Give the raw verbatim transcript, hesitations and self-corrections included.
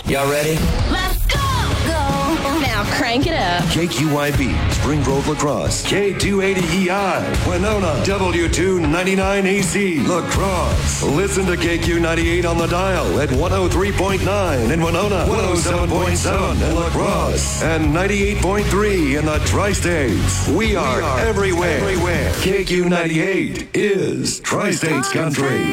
Y'all ready? Let's go! Go! Now crank it up. K Q I B, Spring Grove Lacrosse. K two eighty E I, Winona. W two ninety-nine A C, Lacrosse. Listen to K Q ninety-eight on the dial at one oh three point nine in Winona, one oh seven point seven in Lacrosse, and ninety-eight point three in the Tri-States. We are, we are everywhere. everywhere. K Q ninety-eight is Tri-States Country.